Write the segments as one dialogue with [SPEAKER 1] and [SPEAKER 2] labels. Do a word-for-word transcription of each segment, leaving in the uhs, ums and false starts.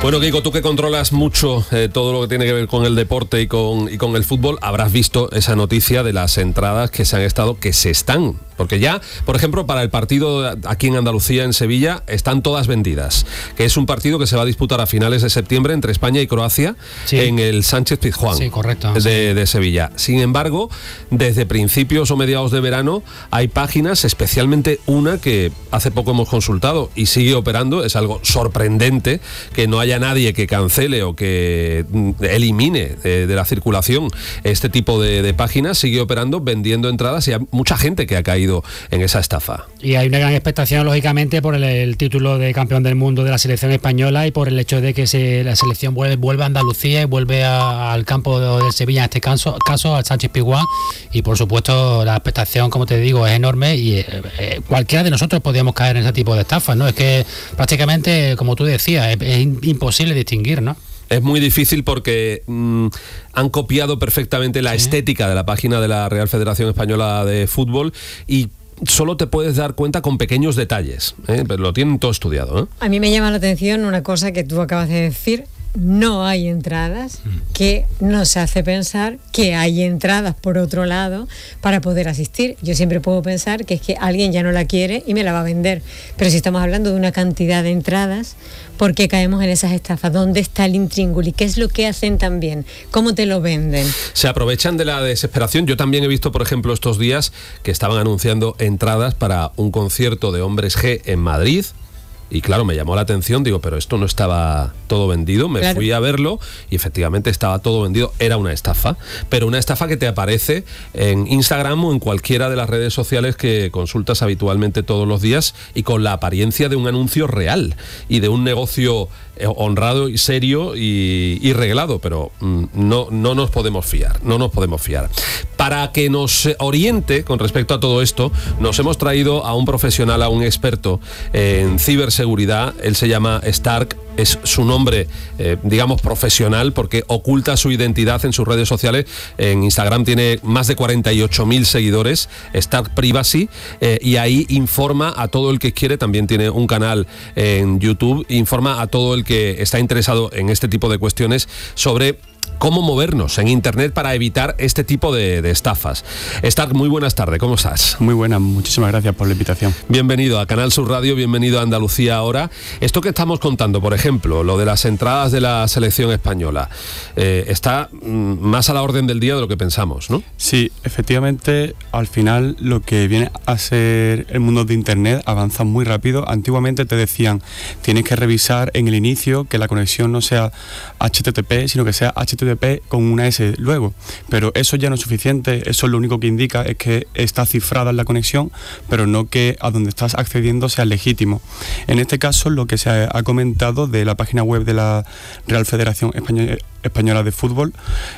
[SPEAKER 1] Bueno, Kiko, tú que controlas mucho eh, todo lo que tiene que ver con el deporte y con, y con el fútbol, habrás visto esa noticia de las entradas que se han estado, que se están, porque ya, por ejemplo, para el partido aquí en Andalucía, en Sevilla, están todas vendidas, que es un partido que se va a disputar a finales de septiembre entre España y Croacia, sí, en el Sánchez Pizjuán,
[SPEAKER 2] sí, correcto,
[SPEAKER 1] de,
[SPEAKER 2] sí.
[SPEAKER 1] de Sevilla. Sin embargo, desde principios o mediados de verano hay páginas, especialmente una que hace poco hemos consultado y sigue operando, es algo sorprendente que no haya nadie que cancele o que elimine de, de la circulación este tipo de, de páginas, sigue operando, vendiendo entradas, y hay mucha gente que ha caído en esa estafa.
[SPEAKER 2] Y hay una gran expectación, lógicamente, por el, el título de campeón del mundo de la selección española y por el hecho de que se, la selección vuelve, vuelve a Andalucía y vuelve a, al campo del Sevilla, en este caso, caso al Sánchez Pizjuán, y por supuesto la expectación, como te digo, es enorme, y eh, eh, cualquiera de nosotros podríamos caer en ese tipo de estafas, ¿no? Es que prácticamente, como tú decías, es, es imposible distinguir, ¿no?
[SPEAKER 1] Es muy difícil porque mmm, han copiado perfectamente la sí. estética de la página de la Real Federación Española de Fútbol, y solo te puedes dar cuenta con pequeños detalles, ¿eh? Pero lo tienen todo estudiado, ¿eh?
[SPEAKER 3] A mí me llama la atención una cosa que tú acabas de decir: no hay entradas, que nos hace pensar que hay entradas por otro lado para poder asistir. Yo siempre puedo pensar que es que alguien ya no la quiere y me la va a vender, pero si estamos hablando de una cantidad de entradas, ¿por qué caemos en esas estafas? ¿Dónde está el intríngulis? ¿Qué es lo que hacen también? ¿Cómo te lo venden?
[SPEAKER 1] Se aprovechan de la desesperación. Yo también he visto, por ejemplo, estos días que estaban anunciando entradas para un concierto de Hombres G en Madrid. Y claro, me llamó la atención, digo, pero esto no estaba todo vendido. Me claro. fui a verlo y efectivamente estaba todo vendido. Era una estafa, pero una estafa que te aparece en Instagram o en cualquiera de las redes sociales que consultas habitualmente todos los días, y con la apariencia de un anuncio real y de un negocio honrado y serio y, y reglado, pero mm, no, no nos podemos fiar, no nos podemos fiar. Para que nos oriente con respecto a todo esto, nos hemos traído a un profesional, a un experto en ciberseguridad. Él se llama Stark, es su nombre, eh, digamos, profesional, porque oculta su identidad en sus redes sociales. En Instagram tiene más de cuarenta y ocho mil seguidores, Stark Privacy, eh, y ahí informa a todo el que quiere. También tiene un canal en YouTube, informa a todo el que está interesado en este tipo de cuestiones sobre cómo movernos en Internet para evitar este tipo de, de estafas. Stark, muy buenas tardes, ¿cómo estás?
[SPEAKER 4] Muy buenas, muchísimas gracias por la invitación.
[SPEAKER 1] Bienvenido a Canal Sur Radio, bienvenido a Andalucía Ahora. Esto que estamos contando, por ejemplo, lo de las entradas de la selección española, eh, está mm, más a la orden del día de lo que pensamos, ¿no?
[SPEAKER 4] Sí, efectivamente, al final lo que viene a ser el mundo de Internet avanza muy rápido. Antiguamente te decían, tienes que revisar en el inicio que la conexión no sea H T T P, sino que sea H T T P con una S luego, pero eso ya no es suficiente. Eso lo único que indica es que está cifrada la conexión, pero no que a donde estás accediendo sea legítimo. En este caso, lo que se ha comentado de la página web de la Real Federación Española, Española de Fútbol,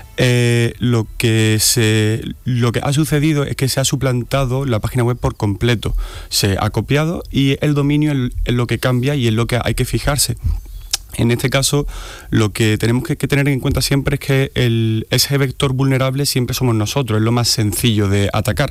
[SPEAKER 4] eh, lo que se lo que ha sucedido es que se ha suplantado la página web por completo, se ha copiado, y el dominio es, es lo que cambia y es lo que hay que fijarse. En este caso, lo que tenemos que, que tener en cuenta siempre es que el, ese vector vulnerable siempre somos nosotros, es lo más sencillo de atacar.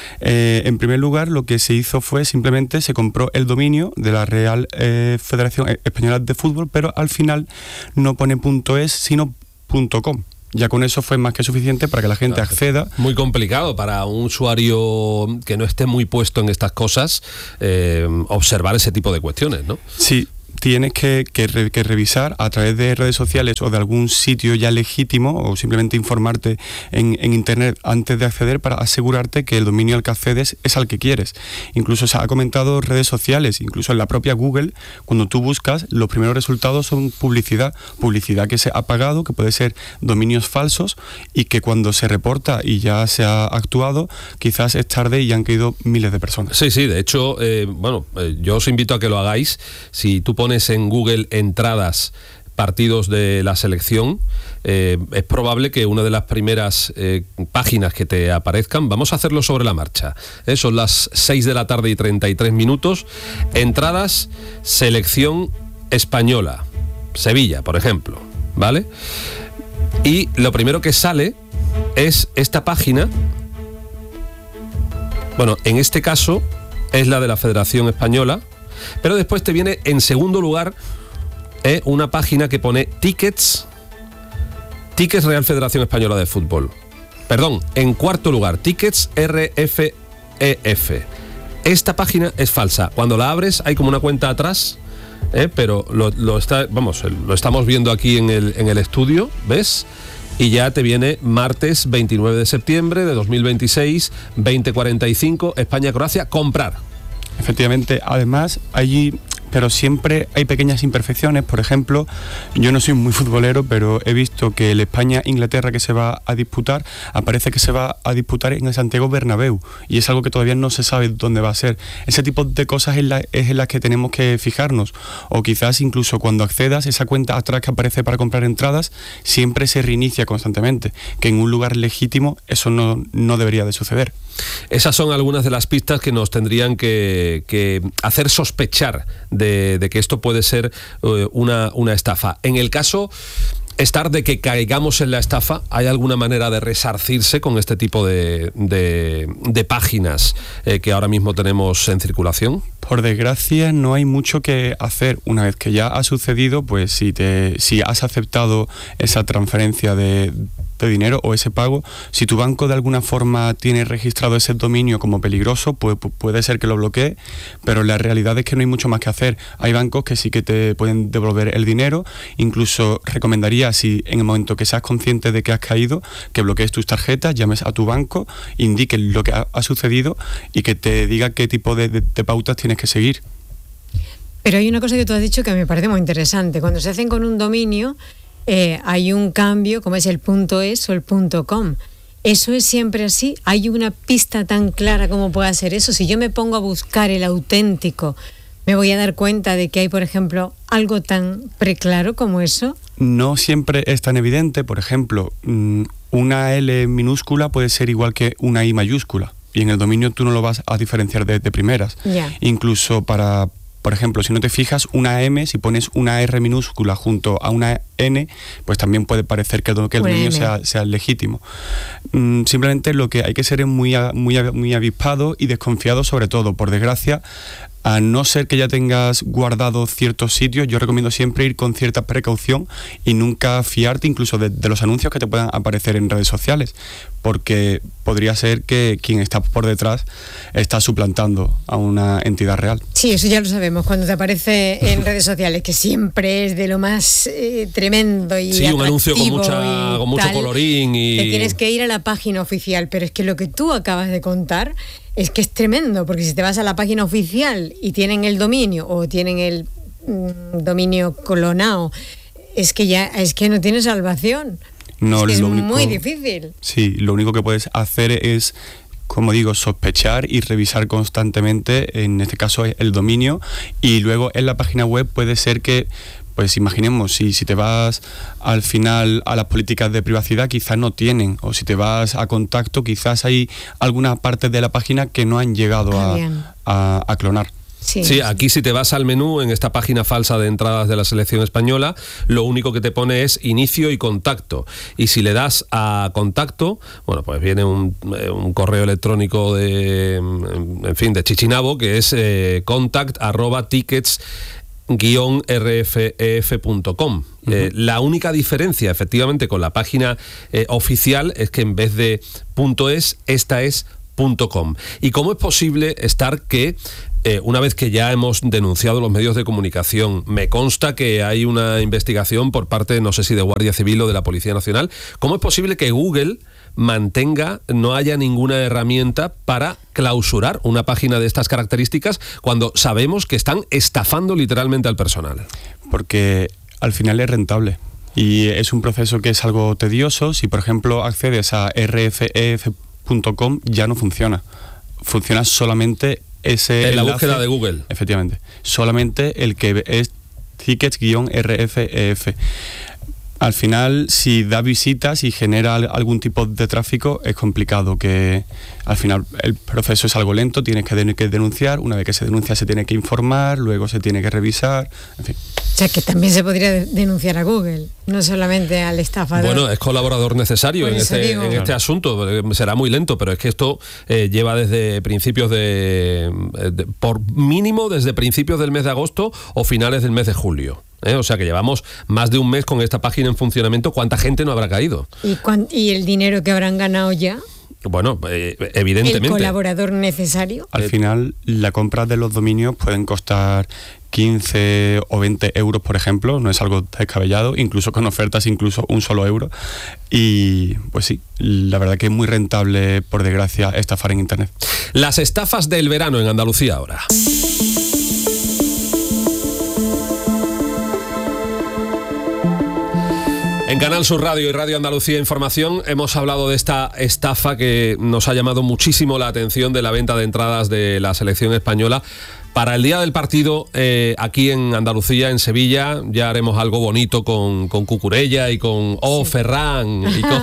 [SPEAKER 4] Eh, en primer lugar, lo que se hizo fue simplemente se compró el dominio de la Real eh, Federación Española de Fútbol, pero al final no pone .es, sino .com. Ya con eso fue más que suficiente para que la gente acceda.
[SPEAKER 1] Muy complicado para un usuario que no esté muy puesto en estas cosas, eh, observar ese tipo de cuestiones, ¿no?
[SPEAKER 4] Sí. Tienes que, que, re, que revisar a través de redes sociales o de algún sitio ya legítimo, o simplemente informarte en, en Internet antes de acceder, para asegurarte que el dominio al que accedes es al que quieres. Incluso se ha comentado redes sociales, incluso en la propia Google, cuando tú buscas, los primeros resultados son publicidad, publicidad que se ha pagado, que puede ser dominios falsos, y que cuando se reporta y ya se ha actuado, quizás es tarde y ya han caído miles de personas.
[SPEAKER 1] Sí, sí, de hecho, eh, bueno, eh, yo os invito a que lo hagáis. Si tú pones en Google entradas partidos de la selección, eh, es probable que una de las primeras eh, páginas que te aparezcan, vamos a hacerlo sobre la marcha, eh, son las seis de la tarde y treinta y tres minutos, entradas, selección española, Sevilla, por ejemplo, ¿vale? Y lo primero que sale es esta página, bueno, en este caso es la de la Federación Española, pero después te viene en segundo lugar es una página que pone tickets, tickets Real Federación Española de Fútbol. Perdón, en cuarto lugar, tickets R F E F. Esta página es falsa. Cuando la abres hay como una cuenta atrás, ¿eh? pero lo, lo, está, vamos, lo estamos viendo aquí en el, en el estudio, ¿ves? Y ya te viene martes veintinueve de septiembre de dos mil veintiséis, veinte cuarenta y cinco, España-Croacia, comprar.
[SPEAKER 4] Efectivamente, además, allí, pero siempre hay pequeñas imperfecciones. Por ejemplo, yo no soy muy futbolero, pero he visto que el España-Inglaterra que se va a disputar, aparece que se va a disputar en el Santiago Bernabéu, y es algo que todavía no se sabe dónde va a ser. Ese tipo de cosas es, la, es en las que tenemos que fijarnos, o quizás incluso cuando accedas, esa cuenta atrás que aparece para comprar entradas, siempre se reinicia constantemente, que en un lugar legítimo eso no, no debería de suceder.
[SPEAKER 1] Esas son algunas de las pistas que nos tendrían que, que hacer sospechar de, de que esto puede ser uh, una, una estafa. En el caso estar de que caigamos en la estafa, ¿hay alguna manera de resarcirse con este tipo de, de, de páginas eh, que ahora mismo tenemos en circulación?
[SPEAKER 4] Por desgracia no hay mucho que hacer. Una vez que ya ha sucedido, pues si, te, si has aceptado esa transferencia de, de dinero o ese pago, si tu banco de alguna forma tiene registrado ese dominio como peligroso, pues puede ser que lo bloquee, pero la realidad es que no hay mucho más que hacer. Hay bancos que sí que te pueden devolver el dinero. Incluso recomendaría, si en el momento que seas consciente de que has caído, que bloquees tus tarjetas, llames a tu banco, indiques lo que ha, ha sucedido y que te diga qué tipo de, de, de pautas tienes que seguir.
[SPEAKER 3] Pero hay una cosa que tú has dicho que me parece muy interesante. Cuando se hacen con un dominio, eh, hay un cambio, como es el .es o el .com. ¿Eso es siempre así? ¿Hay una pista tan clara como pueda ser eso? Si yo me pongo a buscar el auténtico, ¿me voy a dar cuenta de que hay, por ejemplo, algo tan preclaro como eso?
[SPEAKER 4] No siempre es tan evidente. Por ejemplo, una L minúscula puede ser igual que una I mayúscula, y en el dominio tú no lo vas a diferenciar de, de primeras.
[SPEAKER 3] Yeah.
[SPEAKER 4] Incluso para, por ejemplo, si no te fijas, una M, si pones una R minúscula junto a una N, pues también puede parecer que, que el dominio sea, sea legítimo. Mm, simplemente lo que hay que ser es muy, muy, muy avispado y desconfiado, sobre todo. Por desgracia, a no ser que ya tengas guardado ciertos sitios, yo recomiendo siempre ir con cierta precaución y nunca fiarte incluso de, de los anuncios que te puedan aparecer en redes sociales, porque podría ser que quien está por detrás está suplantando a una entidad real.
[SPEAKER 3] Sí, eso ya lo sabemos, cuando te aparece en redes sociales, que siempre es de lo más eh, tremendo y
[SPEAKER 1] sí, un anuncio con, mucha, con mucho
[SPEAKER 3] tal,
[SPEAKER 1] colorín y...
[SPEAKER 3] que tienes que ir a la página oficial, pero es que lo que tú acabas de contar es que es tremendo, porque si te vas a la página oficial y tienen el dominio o tienen el mm, dominio clonado, es que ya es que no tienes salvación.
[SPEAKER 4] No,
[SPEAKER 3] es que es
[SPEAKER 4] único,
[SPEAKER 3] muy difícil.
[SPEAKER 4] Sí, lo único que puedes hacer es, como digo, sospechar y revisar constantemente, en este caso el dominio, y luego en la página web puede ser que, pues imaginemos, si, si te vas al final a las políticas de privacidad, quizás no tienen, o si te vas a contacto, quizás hay alguna parte de la página que no han llegado
[SPEAKER 3] ah,
[SPEAKER 4] a, a, a clonar.
[SPEAKER 3] Sí.
[SPEAKER 1] sí, aquí si te vas al menú en esta página falsa de entradas de la selección española, lo único que te pone es inicio y contacto. Y si le das a contacto, bueno, pues viene un, un correo electrónico de, en fin, de Chichinabo, que es eh, contact arroba tickets guión r f e f punto com. Uh-huh. Eh, la única diferencia, efectivamente, con la página eh, oficial es que en vez de .es, esta es .com. ¿Y cómo es posible estar que Eh, una vez que ya hemos denunciado los medios de comunicación, me consta que hay una investigación por parte, no sé si de Guardia Civil o de la Policía Nacional, ¿cómo es posible que Google mantenga, no haya ninguna herramienta para clausurar una página de estas características cuando sabemos que están estafando literalmente al personal?
[SPEAKER 4] Porque al final es rentable. Y es un proceso que es algo tedioso. Si, por ejemplo, accedes a r f e f punto com, ya no funciona. Funciona solamente ese
[SPEAKER 1] en la
[SPEAKER 4] enlace,
[SPEAKER 1] búsqueda de Google.
[SPEAKER 4] Efectivamente. Solamente el que es tickets guión r f e f. Al final, si da visitas y genera algún tipo de tráfico, es complicado, que al final el proceso es algo lento, tienes que, de, que denunciar, una vez que se denuncia se tiene que informar, luego se tiene que revisar, en fin.
[SPEAKER 3] O sea, que también se podría denunciar a Google, no solamente al estafador.
[SPEAKER 1] Bueno, es colaborador necesario en este, en este asunto. Será muy lento, pero es que esto eh, lleva desde principios de, de... por mínimo desde principios del mes de agosto o finales del mes de julio. ¿eh? O sea que llevamos más de un mes con esta página en funcionamiento. ¿Cuánta gente no habrá caído?
[SPEAKER 3] ¿Y, cuan- y el dinero que habrán ganado ya?
[SPEAKER 1] Bueno, eh, evidentemente.
[SPEAKER 3] ¿El colaborador necesario?
[SPEAKER 4] Al final, la compra de los dominios pueden costar quince o veinte euros, por ejemplo, no es algo descabellado, incluso con ofertas, incluso un solo euro. Y pues sí, la verdad que es muy rentable, por desgracia, estafar en Internet.
[SPEAKER 1] Las estafas del verano en Andalucía ahora. En Canal Sur Radio y Radio Andalucía Información hemos hablado de esta estafa que nos ha llamado muchísimo la atención, de la venta de entradas de la selección española. Para el día del partido, eh, aquí en Andalucía, en Sevilla, ya haremos algo bonito con, con Cucurella y con Oh sí. Ferran y con,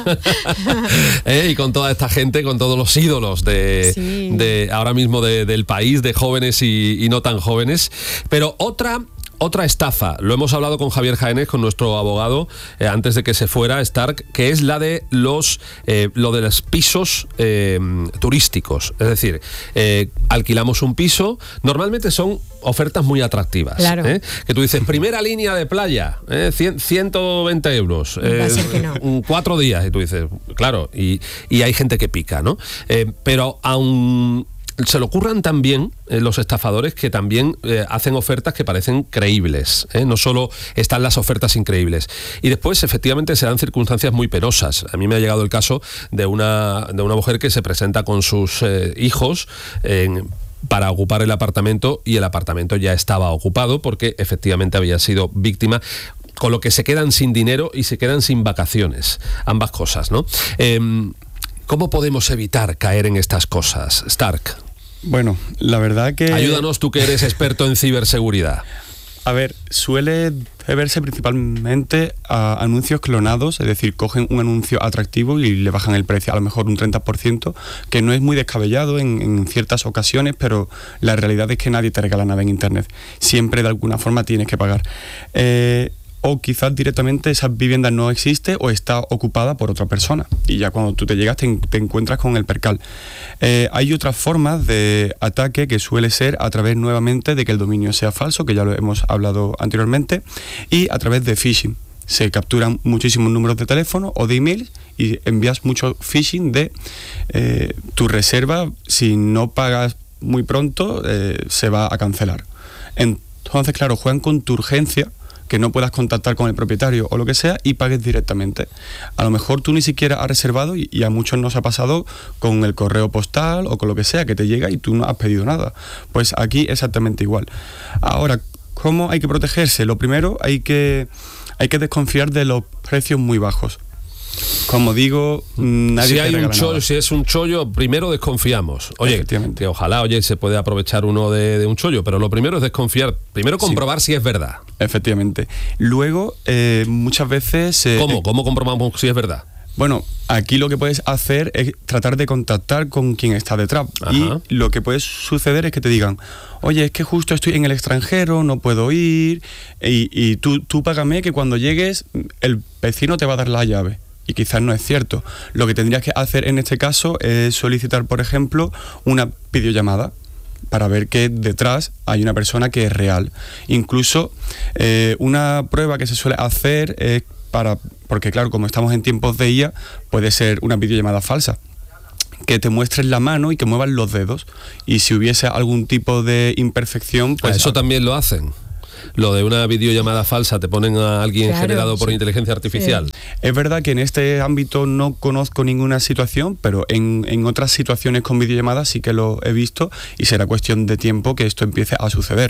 [SPEAKER 1] eh, y con toda esta gente, con todos los ídolos de, sí. de ahora mismo de, del país, de jóvenes y, y no tan jóvenes. Pero otra... Otra estafa, lo hemos hablado con Javier Jaénez, con nuestro abogado, eh, antes de que se fuera Stark, que es la de los eh, lo de los pisos eh, turísticos. Es decir, eh, alquilamos un piso, normalmente son ofertas muy atractivas.
[SPEAKER 3] Claro.
[SPEAKER 1] ¿eh? Que tú dices, primera línea de playa, eh, cien, ciento veinte euros, eh,
[SPEAKER 3] Va a ser que no.
[SPEAKER 1] cuatro días, y tú dices, claro, y, y hay gente que pica, ¿no? Eh, pero aún... se le ocurran también eh, los estafadores que también eh, hacen ofertas que parecen creíbles, ¿eh? No solo están las ofertas increíbles. Y después, efectivamente, se dan circunstancias muy penosas. A mí me ha llegado el caso de una, de una mujer que se presenta con sus eh, hijos en... para ocupar el apartamento, y el apartamento ya estaba ocupado porque efectivamente había sido víctima, con lo que se quedan sin dinero y se quedan sin vacaciones. Ambas cosas, ¿no? Eh, ¿Cómo podemos evitar caer en estas cosas, Stark?
[SPEAKER 4] Bueno, la verdad que...
[SPEAKER 1] Ayúdanos, tú que eres experto en ciberseguridad.
[SPEAKER 4] A ver, suele verse principalmente a anuncios clonados, es decir, cogen un anuncio atractivo y le bajan el precio a lo mejor un treinta por ciento, que no es muy descabellado en, en ciertas ocasiones, pero la realidad es que nadie te regala nada en Internet. Siempre de alguna forma tienes que pagar. Eh, o quizás directamente esa vivienda no existe o está ocupada por otra persona, y ya cuando tú te llegas te, te encuentras con el percal. Eh, hay otras formas de ataque, que suele ser a través nuevamente de que el dominio sea falso, que ya lo hemos hablado anteriormente, y a través de phishing. Se capturan muchísimos números de teléfono o de email y envías mucho phishing de eh, tu reserva, si no pagas muy pronto eh, se va a cancelar. Entonces, claro, juegan con tu urgencia, que no puedas contactar con el propietario o lo que sea, y pagues directamente. A lo mejor tú ni siquiera has reservado, y, y a muchos nos ha pasado con el correo postal o con lo que sea, que te llega y tú no has pedido nada. Pues aquí exactamente igual. Ahora, ¿cómo hay que protegerse? Lo primero, hay que, hay que desconfiar de los precios muy bajos. Como digo, nadie
[SPEAKER 1] si hay
[SPEAKER 4] te
[SPEAKER 1] un chollo,
[SPEAKER 4] nada.
[SPEAKER 1] Si es un chollo, primero desconfiamos. Oye, que ojalá, oye, se puede aprovechar uno de, de un chollo, pero lo primero es desconfiar. Primero comprobar sí. si es verdad.
[SPEAKER 4] Efectivamente. Luego, eh, muchas veces... Eh,
[SPEAKER 1] ¿Cómo? ¿Cómo comprobamos si es verdad?
[SPEAKER 4] Bueno, aquí lo que puedes hacer es tratar de contactar con quien está detrás. Ajá. Y lo que puede suceder es que te digan, oye, es que justo estoy en el extranjero, no puedo ir, y, y tú, tú págame, que cuando llegues el vecino te va a dar la llave. Y quizás no es cierto. Lo que tendrías que hacer en este caso es solicitar, por ejemplo, una videollamada para ver que detrás hay una persona que es real. Incluso eh, una prueba que se suele hacer es para, porque claro, como estamos en tiempos de I A, puede ser una videollamada falsa, que te muestres la mano y que muevas los dedos, y si hubiese algún tipo de imperfección, pues...
[SPEAKER 1] Eso también lo hacen. Lo de una videollamada falsa, te ponen a alguien claro, generado por sí. inteligencia artificial. Sí.
[SPEAKER 4] Es verdad que en este ámbito no conozco ninguna situación, pero en, en otras situaciones con videollamadas sí que lo he visto, y será cuestión de tiempo que esto empiece a suceder.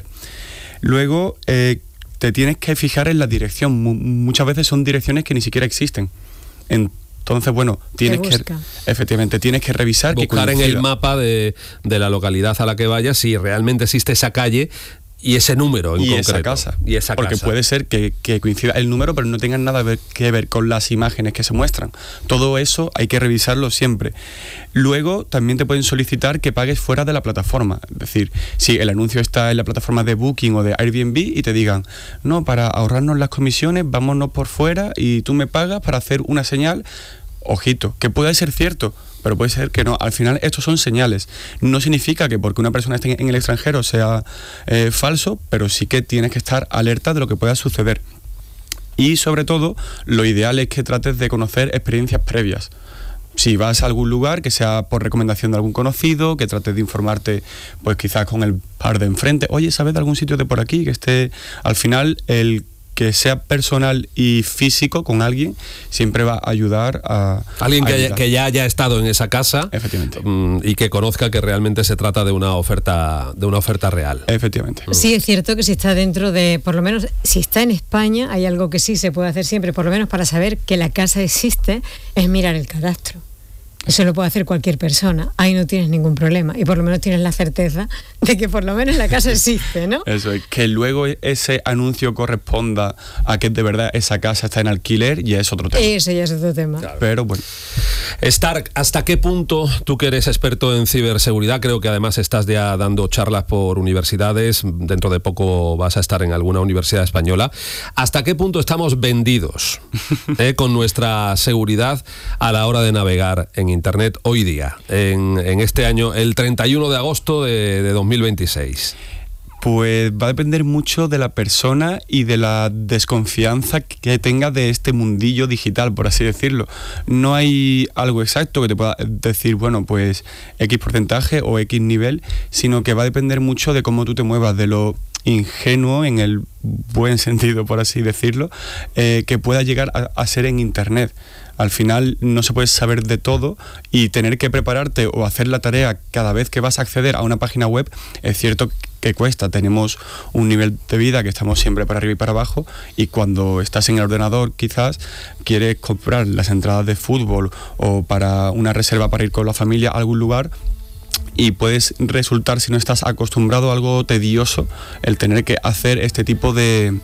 [SPEAKER 4] Luego, eh, te tienes que fijar en la dirección. M- muchas veces son direcciones que ni siquiera existen. Entonces, bueno, tienes que efectivamente tienes que revisar,
[SPEAKER 1] buscar
[SPEAKER 4] que
[SPEAKER 1] en el mapa de, de la localidad a la que vayas si realmente existe esa calle y ese número en
[SPEAKER 4] y
[SPEAKER 1] concreto.
[SPEAKER 4] Esa casa.
[SPEAKER 1] Y esa
[SPEAKER 4] Porque
[SPEAKER 1] casa.
[SPEAKER 4] puede ser que, que coincida el número, pero no tengan nada que ver con las imágenes que se muestran. Todo eso hay que revisarlo siempre. Luego también te pueden solicitar que pagues fuera de la plataforma. Es decir, si el anuncio está en la plataforma de Booking o de Airbnb y te digan, no, para ahorrarnos las comisiones, vámonos por fuera y tú me pagas para hacer una señal. Ojito, que puede ser cierto, pero puede ser que no. Al final, estos son señales. No significa que porque una persona esté en el extranjero sea eh, falso, pero sí que tienes que estar alerta de lo que pueda suceder. Y sobre todo, lo ideal es que trates de conocer experiencias previas. Si vas a algún lugar, que sea por recomendación de algún conocido, que trates de informarte, pues quizás con el par de enfrente. Oye, ¿sabes de algún sitio de por aquí que esté? Al final, el que sea personal y físico con alguien siempre va a ayudar a...
[SPEAKER 1] Alguien
[SPEAKER 4] a
[SPEAKER 1] que, haya, que ya haya estado en esa casa.
[SPEAKER 4] Efectivamente.
[SPEAKER 1] Mmm, y que conozca que realmente se trata de una oferta, de una oferta real.
[SPEAKER 4] Efectivamente.
[SPEAKER 3] Sí, es cierto que si está dentro de, por lo menos, si está en España, hay algo que sí se puede hacer siempre, por lo menos para saber que la casa existe, es mirar el cadastro. Eso lo puede hacer cualquier persona. Ahí no tienes ningún problema. Y por lo menos tienes la certeza de que por lo menos la casa existe, ¿no?
[SPEAKER 4] Eso es. Que luego ese anuncio corresponda a que de verdad esa casa está en alquiler, ya es otro tema.
[SPEAKER 3] Eso ya es otro tema.
[SPEAKER 1] Claro.
[SPEAKER 4] Pero bueno.
[SPEAKER 1] Stark, ¿hasta qué punto tú que eres experto en ciberseguridad? Creo que además estás ya dando charlas por universidades. Dentro de poco vas a estar en alguna universidad española. ¿Hasta qué punto estamos vendidos eh, con nuestra seguridad a la hora de navegar en Internet hoy día, en, en este año, el treinta y uno de agosto de, de dos mil veintiséis?
[SPEAKER 4] Pues va a depender mucho de la persona y de la desconfianza que tenga de este mundillo digital, por así decirlo. No hay algo exacto que te pueda decir, bueno, pues X porcentaje o X nivel, sino que va a depender mucho de cómo tú te muevas, de lo ingenuo, en el buen sentido, por así decirlo, eh, que pueda llegar a, a ser en Internet. Al final no se puede saber de todo y tener que prepararte o hacer la tarea cada vez que vas a acceder a una página web, es cierto que cuesta. Tenemos un nivel de vida que estamos siempre para arriba y para abajo, y cuando estás en el ordenador quizás quieres comprar las entradas de fútbol o para una reserva para ir con la familia a algún lugar, y puedes resultar, si no estás acostumbrado, a algo tedioso el tener que hacer este tipo de...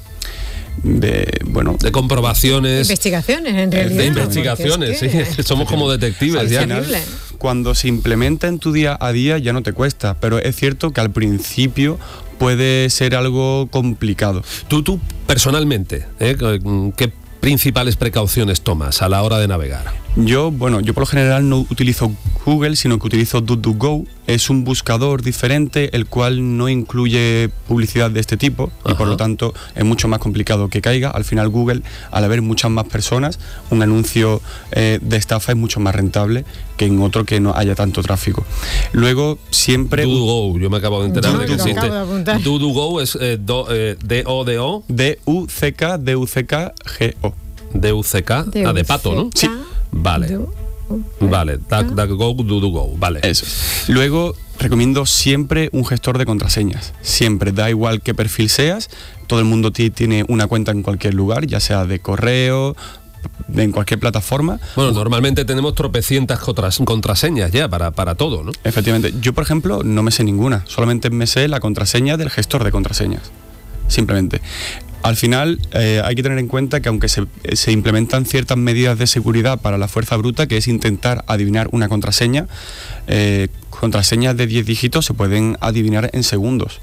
[SPEAKER 4] de bueno
[SPEAKER 1] de comprobaciones,
[SPEAKER 3] investigaciones en realidad,
[SPEAKER 1] de investigaciones, es que, sí, somos como detectives ya.
[SPEAKER 4] Final, cuando se implementa en tu día a día ya no te cuesta, pero es cierto que al principio puede ser algo complicado.
[SPEAKER 1] Tú, tú personalmente, ¿eh? ¿qué principales precauciones tomas a la hora de navegar?
[SPEAKER 4] Yo, bueno, yo por lo general no utilizo Google, sino que utilizo DuckDuckGo. Es un buscador diferente, el cual no incluye publicidad de este tipo. Ajá. Y por lo tanto es mucho más complicado que caiga. Al final Google, al haber muchas más personas, un anuncio eh, de estafa es mucho más rentable que en otro que no haya tanto tráfico. Luego, siempre...
[SPEAKER 1] DuckDuckGo, yo me acabo de enterar
[SPEAKER 3] no,
[SPEAKER 1] de que existe.
[SPEAKER 3] DuckDuckGo
[SPEAKER 1] es eh, do, eh, D O D O.
[SPEAKER 4] D U C K, D U C K G O.
[SPEAKER 1] D U C K, ah, de pato, ¿no?
[SPEAKER 4] Sí.
[SPEAKER 1] Vale. Vale, DuckDuckGo, DuckDuckGo, vale.
[SPEAKER 4] Eso. Luego, recomiendo siempre un gestor de contraseñas. Siempre, da igual qué perfil seas, todo el mundo t- tiene una cuenta en cualquier lugar, ya sea de correo, en cualquier plataforma.
[SPEAKER 1] Bueno, normalmente tenemos tropecientas contras- contraseñas ya para, para todo, ¿no?
[SPEAKER 4] Efectivamente. Yo, por ejemplo, no me sé ninguna, solamente me sé la contraseña del gestor de contraseñas. Simplemente. Al final eh, hay que tener en cuenta que aunque se, se implementan ciertas medidas de seguridad para la fuerza bruta, que es intentar adivinar una contraseña, eh, contraseñas de diez dígitos se pueden adivinar en segundos.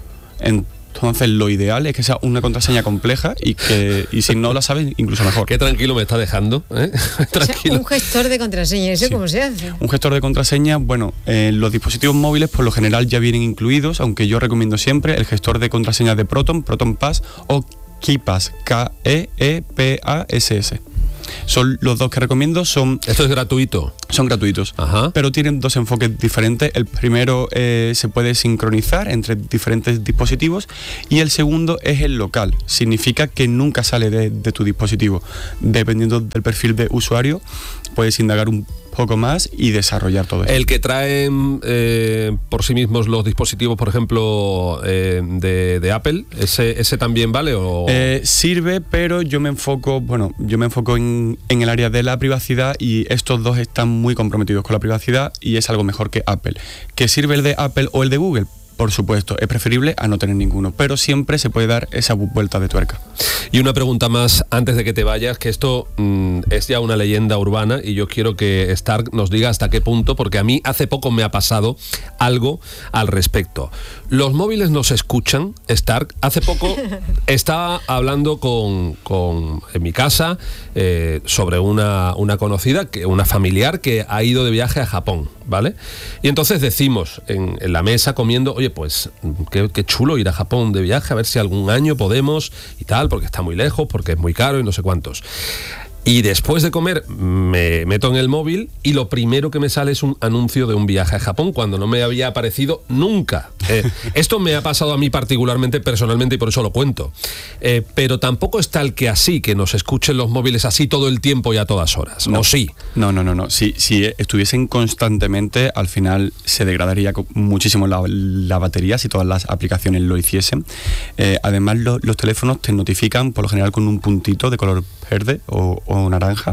[SPEAKER 4] Entonces lo ideal es que sea una contraseña compleja y que y si no la sabes, incluso mejor.
[SPEAKER 1] Qué tranquilo me está dejando, ¿eh? Tranquilo.
[SPEAKER 3] O sea, un gestor de contraseña, ¿eso sí. ¿Cómo se hace?
[SPEAKER 4] Un gestor de contraseña, bueno, eh, los dispositivos móviles por lo general ya vienen incluidos, aunque yo recomiendo siempre el gestor de contraseñas de Proton, Proton Pass o KeePass, K E E P A S S. Son los dos que recomiendo. Son
[SPEAKER 1] Esto es gratuito.
[SPEAKER 4] Son gratuitos.
[SPEAKER 1] Ajá.
[SPEAKER 4] Pero tienen dos enfoques diferentes. El primero eh, se puede sincronizar entre diferentes dispositivos y el segundo es el local. Significa que nunca sale de, de tu dispositivo. Dependiendo del perfil de usuario, puedes indagar un poco más y desarrollar todo eso.
[SPEAKER 1] El que traen eh, por sí mismos los dispositivos, por ejemplo, eh, de, de Apple, ¿ese, ese también vale? O...
[SPEAKER 4] Eh, sirve, pero yo me enfoco, bueno, yo me enfoco en, en el área de la privacidad y estos dos están muy comprometidos con la privacidad y es algo mejor que Apple. ¿Que sirve el de Apple o el de Google? Por supuesto, es preferible a no tener ninguno, pero siempre se puede dar esa vuelta de tuerca.
[SPEAKER 1] Y una pregunta más antes de que te vayas, que esto mmm, es ya una leyenda urbana y yo quiero que Stark nos diga hasta qué punto, porque a mí hace poco me ha pasado algo al respecto. ¿Los móviles nos escuchan, Stark? Hace poco estaba hablando con, con en mi casa eh, sobre una, una conocida, que, una familiar que ha ido de viaje a Japón, ¿vale? Y entonces decimos en, en la mesa comiendo, oye, pues qué, qué chulo ir a Japón de viaje, a ver si algún año podemos y tal, porque está muy lejos, porque es muy caro y no sé cuántos. Y después de comer me meto en el móvil y lo primero que me sale es un anuncio de un viaje a Japón cuando no me había aparecido nunca. Eh, esto me ha pasado a mí particularmente, personalmente, y por eso lo cuento. Eh, pero tampoco es tal que así, que nos escuchen los móviles así todo el tiempo y a todas horas.
[SPEAKER 4] No,
[SPEAKER 1] ¿o sí?
[SPEAKER 4] No, no, no, no. Si, si estuviesen constantemente, al final se degradaría muchísimo la, la batería si todas las aplicaciones lo hiciesen. Eh, además, lo, los teléfonos te notifican por lo general con un puntito de color verde o, o naranja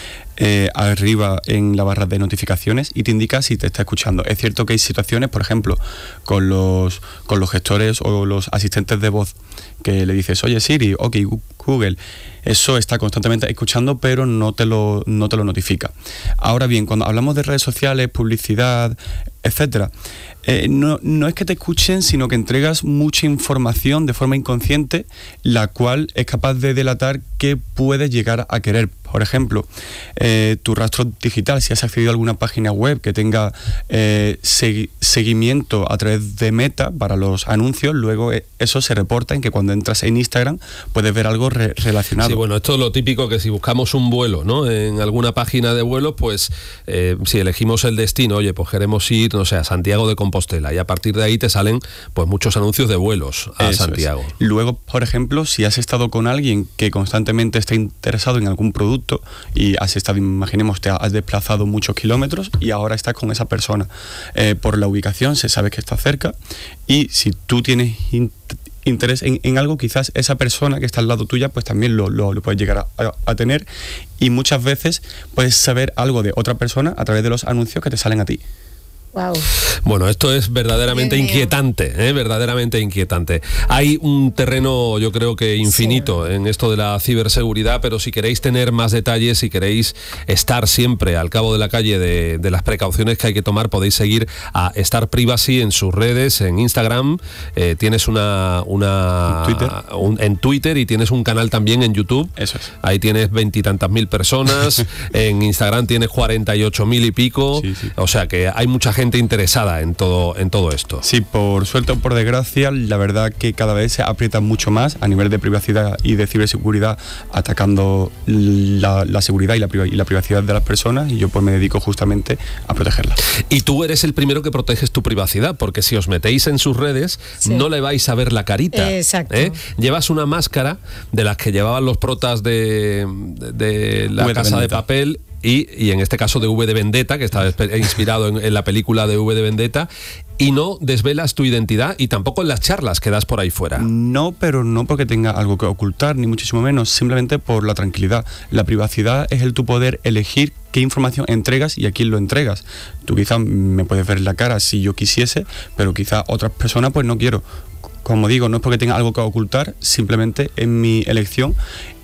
[SPEAKER 4] eh, arriba en la barra de notificaciones y te indica si te está escuchando. Es cierto que hay situaciones, por ejemplo, con los, con los gestores o los asistentes de voz que le dices, oye Siri, ok Google, eso está constantemente escuchando pero no te lo, no te lo notifica. Ahora bien, cuando hablamos de redes sociales, publicidad, etcétera, eh, no, no es que te escuchen, sino que entregas mucha información de forma inconsciente, la cual es capaz de delatar qué puedes llegar a querer. Por ejemplo, eh, tu rastro digital, si has accedido a alguna página web que tenga eh, segui- seguimiento a través de Meta para los anuncios, luego eh, eso se reporta en que cuando entras en Instagram puedes ver algo re- relacionado.
[SPEAKER 1] Sí, bueno, esto es lo típico, que si buscamos un vuelo, ¿no?, en alguna página de vuelos, pues eh, si elegimos el destino, oye, pues queremos ir, no sé, a Santiago de Compostela, y a partir de ahí te salen pues muchos anuncios de vuelos a eso Santiago.
[SPEAKER 4] Es. Luego, por ejemplo, si has estado con alguien que constantemente está interesado en algún producto y has estado, imaginemos, te has desplazado muchos kilómetros y ahora estás con esa persona, eh, por la ubicación se sabe que está cerca, y si tú tienes in- interés en, en algo, quizás esa persona que está al lado tuya pues también lo, lo, lo puedes llegar a, a, a tener, y muchas veces puedes saber algo de otra persona a través de los anuncios que te salen a ti.
[SPEAKER 3] Wow.
[SPEAKER 1] Bueno, esto es verdaderamente inquietante, ¿eh? verdaderamente inquietante. Hay un terreno, yo creo que infinito, sí, en esto de la ciberseguridad, pero si queréis tener más detalles, si queréis estar siempre al cabo de la calle de, de las precauciones que hay que tomar, podéis seguir a Stark Privacy en sus redes, en Instagram, eh, tienes una... una
[SPEAKER 4] Twitter.
[SPEAKER 1] Un, en Twitter, y tienes un canal también en YouTube.
[SPEAKER 4] Eso es.
[SPEAKER 1] Ahí tienes veintitantas mil personas, en Instagram tienes cuarenta y ocho mil y pico,
[SPEAKER 4] sí, sí.
[SPEAKER 1] O sea que hay mucha gente interesada en todo, en todo esto.
[SPEAKER 4] Sí, por suerte o por desgracia, la verdad que cada vez se aprieta mucho más a nivel de privacidad y de ciberseguridad, atacando la, la seguridad y la, y la privacidad de las personas, y yo pues me dedico justamente a protegerla.
[SPEAKER 1] Y tú eres el primero que proteges tu privacidad, porque si os metéis en sus redes, sí, no le vais a ver la carita.
[SPEAKER 3] Exacto.
[SPEAKER 1] ¿eh? Llevas una máscara de las que llevaban los protas de, de, de La Casa de Papel, Y, y en este caso de V de Vendetta, que está inspirado en, en la película de V de Vendetta, y no desvelas tu identidad, y tampoco en las charlas que das por ahí fuera.
[SPEAKER 4] No, pero no porque tenga algo que ocultar, ni muchísimo menos, simplemente por la tranquilidad. La privacidad es el tu poder elegir qué información entregas y a quién lo entregas. Tú quizás me puedes ver la cara si yo quisiese, pero quizás otras personas pues no quiero. Como digo, no es porque tenga algo que ocultar, simplemente es mi elección,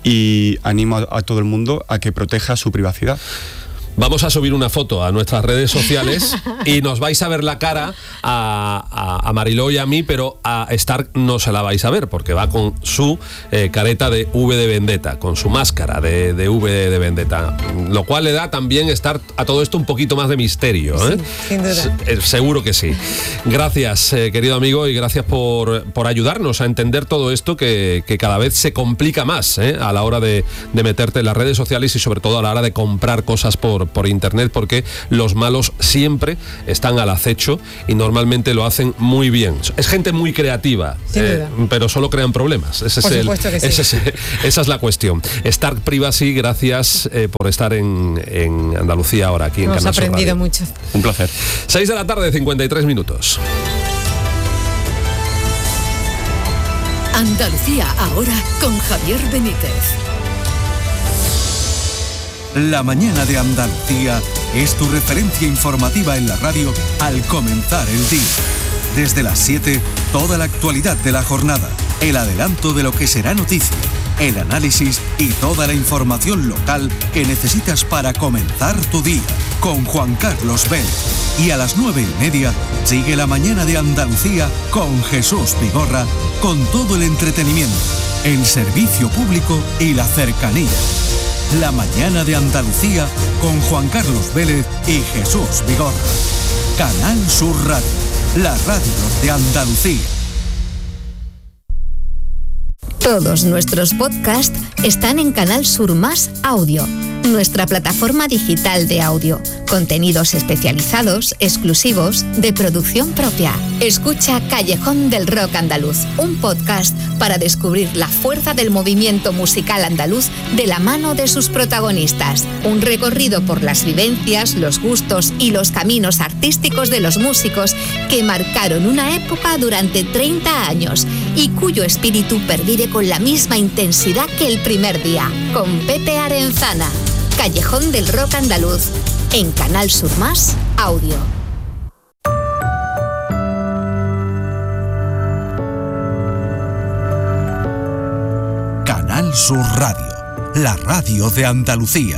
[SPEAKER 4] y animo a, a todo el mundo a que proteja su privacidad.
[SPEAKER 1] Vamos a subir una foto a nuestras redes sociales y nos vais a ver la cara a, a, a Mariló y a mí, pero a Stark no se la vais a ver porque va con su eh, careta de V de Vendetta, con su máscara de, de V de Vendetta, lo cual le da también Stark a todo esto un poquito más de misterio, ¿eh?
[SPEAKER 3] Sí, sin duda.
[SPEAKER 1] Se, seguro que sí. Gracias, eh, querido amigo, y gracias por, por ayudarnos a entender todo esto que, que cada vez se complica más, ¿eh? a la hora de, de meterte en las redes sociales y sobre todo a la hora de comprar cosas por por internet, porque los malos siempre están al acecho y normalmente lo hacen muy bien. Es gente muy creativa, eh, pero solo crean problemas. Ese es el,
[SPEAKER 3] que sí.
[SPEAKER 1] ese es, esa es la cuestión. Stark Privacy, gracias eh, por estar en, en Andalucía ahora, aquí en Canal Sur Radio.
[SPEAKER 3] Hemos aprendido mucho.
[SPEAKER 4] Un placer.
[SPEAKER 1] seis de la tarde, cincuenta y tres minutos.
[SPEAKER 5] Andalucía ahora con Javier Benítez.
[SPEAKER 6] La mañana de Andalucía es tu referencia informativa en la radio al comenzar el día. Desde las siete, toda la actualidad de la jornada, el adelanto de lo que será noticia, el análisis y toda la información local que necesitas para comenzar tu día. Con Juan Carlos Vélez. Y a las nueve y media sigue La Mañana de Andalucía con Jesús Vigorra, con todo el entretenimiento, el servicio público y la cercanía. La Mañana de Andalucía con Juan Carlos Vélez y Jesús Vigorra. Canal Sur Radio, la radio de Andalucía.
[SPEAKER 7] Todos nuestros podcasts están en Canal Sur Más Audio, nuestra plataforma digital de audio. Contenidos especializados, exclusivos, de producción propia. Escucha Callejón del Rock Andaluz, un podcast para descubrir la fuerza del movimiento musical andaluz de la mano de sus protagonistas. Un recorrido por las vivencias, los gustos y los caminos artísticos de los músicos que marcaron una época durante treinta años y cuyo espíritu pervive con la misma intensidad que el primer día. Con Pepe Arenzana. Callejón del Rock Andaluz, en Canal Sur Más Audio.
[SPEAKER 6] Canal Sur Radio, la radio de Andalucía.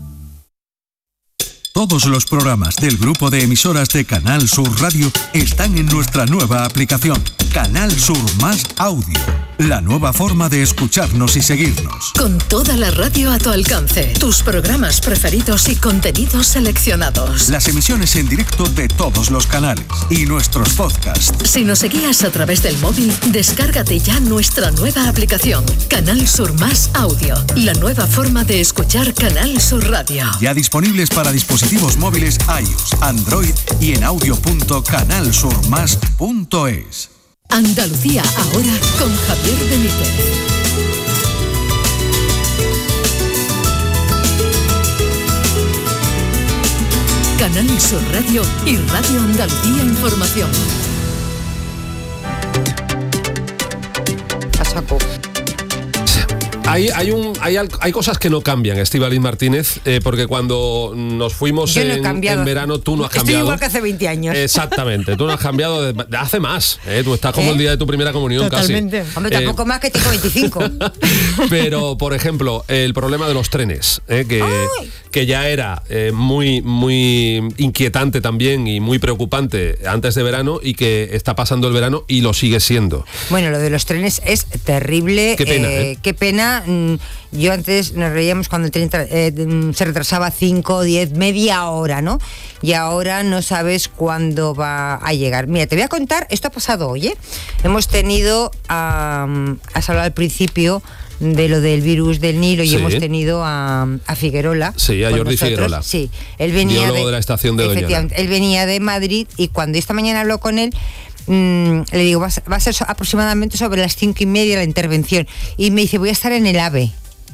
[SPEAKER 6] Todos los programas del grupo de emisoras de Canal Sur Radio están en nuestra nueva aplicación, Canal Sur Más Audio. La nueva forma de escucharnos y seguirnos.
[SPEAKER 5] Con toda la radio a tu alcance, tus programas preferidos y contenidos seleccionados.
[SPEAKER 6] Las emisiones en directo de todos los canales y nuestros podcasts.
[SPEAKER 5] Si nos seguías a través del móvil, descárgate ya nuestra nueva aplicación, Canal Sur Más Audio. La nueva forma de escuchar Canal Sur Radio.
[SPEAKER 6] Ya disponibles para dispositivos móviles iOS, Android y en audio punto canal sur más punto es.
[SPEAKER 5] Andalucía ahora con Javier Benítez. Canal Sur Radio y Radio Andalucía Información.
[SPEAKER 1] Hay, hay, un, hay, hay cosas que no cambian, Estíbaliz Martínez, eh, porque cuando nos fuimos
[SPEAKER 8] Yo no he
[SPEAKER 1] en,
[SPEAKER 8] cambiado.
[SPEAKER 1] en verano, tú no has
[SPEAKER 8] Estoy
[SPEAKER 1] cambiado.
[SPEAKER 8] igual que hace veinte años.
[SPEAKER 1] Exactamente, tú no has cambiado de, de hace más. Eh, tú estás como
[SPEAKER 8] ¿Eh?
[SPEAKER 1] el día de tu primera comunión.
[SPEAKER 3] Totalmente.
[SPEAKER 1] Casi.
[SPEAKER 8] Hombre, tampoco
[SPEAKER 1] Eh,
[SPEAKER 8] más que tengo veinticinco.
[SPEAKER 1] Pero, por ejemplo, el problema de los trenes, eh, que, que ya era eh, muy, muy inquietante también y muy preocupante antes de verano y que está pasando el verano y lo sigue siendo.
[SPEAKER 8] Bueno, lo de los trenes es terrible.
[SPEAKER 1] Qué pena,
[SPEAKER 8] eh,
[SPEAKER 1] ¿eh?
[SPEAKER 8] Qué pena. Mm, Yo antes nos reíamos cuando el tren tra- eh, mm, se retrasaba cinco, diez, media hora, ¿no? Y ahora no sabes cuándo va a llegar. Mira, te voy a contar, esto ha pasado hoy, ¿eh? Hemos tenido, um, has hablado al principio de lo del virus del Nilo y
[SPEAKER 1] Sí.
[SPEAKER 8] hemos tenido a, a Figuerola.
[SPEAKER 1] Sí, a
[SPEAKER 8] con
[SPEAKER 1] Jordi
[SPEAKER 8] nosotros.
[SPEAKER 1] Figuerola.
[SPEAKER 8] Sí, él venía
[SPEAKER 1] Biólogo de la estación de Doñana.
[SPEAKER 8] efectivamente, él venía de Madrid y cuando esta mañana habló con él, mm, le digo, va a, ser, va a ser so- aproximadamente sobre las cinco y media la intervención. Y me dice, voy a estar en el AVE.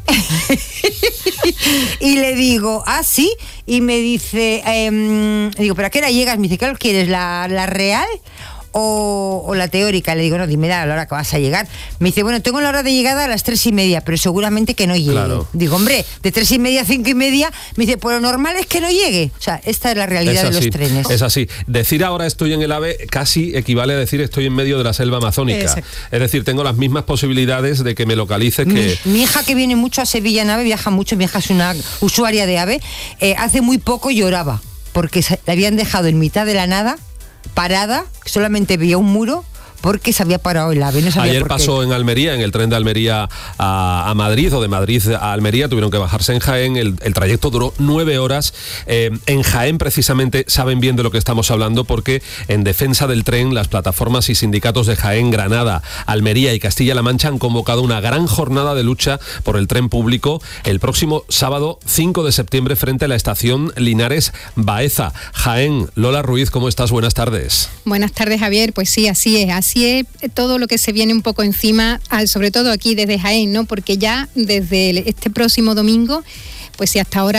[SPEAKER 8] Y le digo, ah, sí. Y me dice, eh, digo, ¿pero a qué hora llegas? Me dice, ¿qué quieres? ¿La, la real o, o la teórica? Le digo, no, dime la hora que vas a llegar. Me dice, bueno, tengo la hora de llegada a las tres y media, pero seguramente que no llegue.
[SPEAKER 1] Claro.
[SPEAKER 8] Digo, hombre, de tres y media a cinco y media. Me dice, pues lo normal es que no llegue. O sea, esta es la realidad
[SPEAKER 1] Es
[SPEAKER 8] de
[SPEAKER 1] así,
[SPEAKER 8] los trenes.
[SPEAKER 1] es así. Decir ahora estoy en el AVE casi equivale a decir estoy en medio de la selva amazónica.
[SPEAKER 3] Exacto.
[SPEAKER 1] Es decir, tengo las mismas posibilidades de que me localices que...
[SPEAKER 8] Mi, mi hija que viene mucho a Sevilla en AVE, viaja mucho, mi hija es una usuaria de AVE, eh, hace muy poco lloraba, porque se, la habían dejado en mitad de la nada, parada, solamente veía un muro, porque se había parado el AVE. No sabía
[SPEAKER 1] Ayer
[SPEAKER 8] por qué.
[SPEAKER 1] pasó en Almería, en el tren de Almería a, a Madrid, o de Madrid a Almería, tuvieron que bajarse en Jaén, el, el trayecto duró nueve horas. Eh, en Jaén, precisamente, saben bien de lo que estamos hablando, porque en defensa del tren, las plataformas y sindicatos de Jaén, Granada, Almería y Castilla-La Mancha han convocado una gran jornada de lucha por el tren público el próximo sábado cinco de septiembre frente a la estación Linares Baeza. Jaén, Lola Ruiz, ¿cómo estás? Buenas tardes.
[SPEAKER 9] Buenas tardes, Javier. Pues sí, así es. Así es todo lo que se viene un poco encima, sobre todo aquí desde Jaén, ¿no? Porque ya desde este próximo domingo, pues si hasta ahora